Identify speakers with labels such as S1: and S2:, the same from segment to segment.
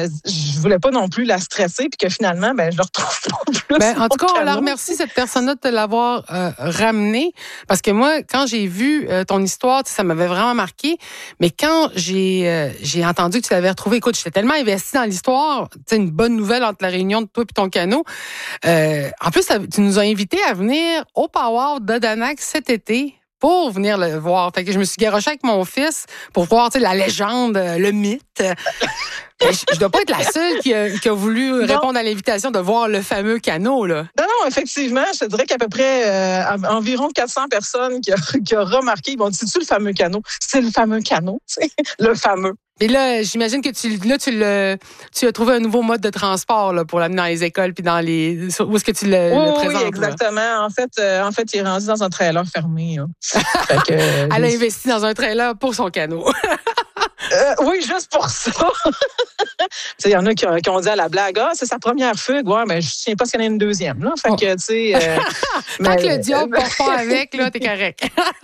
S1: je voulais pas non plus la stresser, puis que finalement, je le retrouve pas plus.
S2: En tout cas, on la remercie, cette personne-là, de te l'avoir ramenée. Parce que moi, quand j'ai vu ton histoire, ça m'avait vraiment marqué. Mais quand j'ai entendu que tu l'avais retrouvé, écoute, j'étais tellement investie dans l'histoire. C'est une bonne nouvelle entre la réunion de toi et ton canot. En plus, tu nous as invités à venir au Power de Danac cet été pour venir le voir. Fait que je me suis garochée avec mon fils pour voir la légende, le mythe. Je dois pas être la seule qui a voulu répondre à l'invitation de voir le fameux canot, là.
S1: Non, effectivement, je te dirais qu'à peu près environ 400 personnes qui ont remarqué, ils vont dire, c'est-tu le fameux canot? C'est le fameux canot, le fameux.
S2: Et là, j'imagine que tu as trouvé un nouveau mode de transport là, pour l'amener dans les écoles puis dans les où est-ce que tu le présentes?
S1: Oui, exactement. Là? En fait, il est rendu dans un trailer fermé. Fait que,
S2: elle a investi dans un trailer pour son canot.
S1: Oui, juste pour ça. Il y en a qui ont dit à la blague, c'est sa première fugue. Ouais, mais je ne sais pas s'il y en a une deuxième. Là. Fait que, tu sais.
S2: Tant que le diable ne part pas avec, là, t'es correct.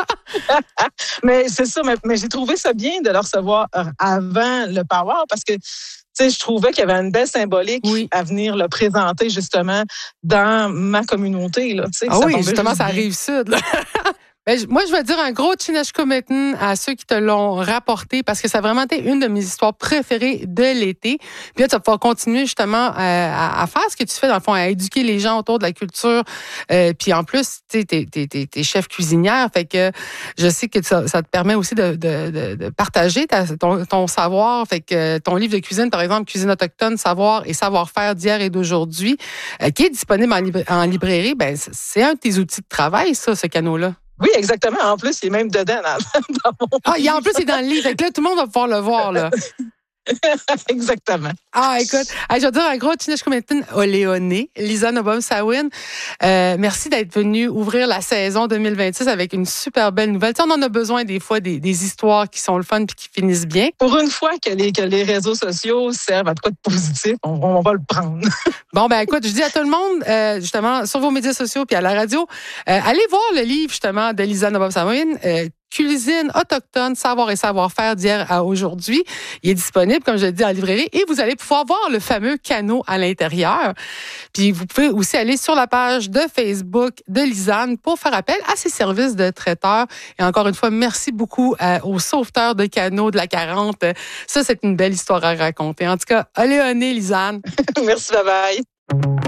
S1: Mais c'est ça. Mais j'ai trouvé ça bien de le recevoir avant le Power parce que je trouvais qu'il y avait une belle symbolique à venir le présenter justement dans ma communauté. Là,
S2: oui, justement, ça arrive sud. Là. Moi, je vais dire un gros Chineshkumetin à ceux qui te l'ont rapporté parce que ça a vraiment été une de mes histoires préférées de l'été. Puis là, tu vas pouvoir continuer justement à faire ce que tu fais, dans le fond, à éduquer les gens autour de la culture. Puis en plus, tu sais, t'es chef cuisinière. Fait que je sais que ça te permet aussi de partager ton savoir. Fait que ton livre de cuisine, par exemple, Cuisine autochtone, savoir et savoir-faire d'hier et d'aujourd'hui, qui est disponible en librairie, c'est un de tes outils de travail, ça, ce canot-là.
S1: Oui, exactement. En plus, il est même dedans dans mon livre.
S2: En plus, il est dans le livre. Fait que là, tout le monde va pouvoir le voir, là.
S1: Exactement.
S2: Écoute, je vais dire un gros Chineshkumetin Oleone, Lisanne Obom-Sawin. Merci d'être venue ouvrir la saison 2026 avec une super belle nouvelle. Tu sais, on en a besoin des fois des histoires qui sont le fun puis qui finissent bien.
S1: Pour une fois que les réseaux sociaux servent à quoi de positif, on va le prendre.
S2: Bon, écoute, je dis à tout le monde, justement, sur vos médias sociaux puis à la radio, allez voir le livre, justement, de Lisanne Obom-Sawin, Cuisine autochtone, savoir et savoir-faire d'hier à aujourd'hui. Il est disponible, comme je l'ai dit, en librairie et vous allez pouvoir voir le fameux canot à l'intérieur. Puis vous pouvez aussi aller sur la page de Facebook de Lisanne pour faire appel à ses services de traiteur. Et encore une fois, merci beaucoup aux sauveteurs de canots de la 40. Ça, c'est une belle histoire à raconter. En tout cas, allez, Lisanne.
S1: Merci, bye-bye.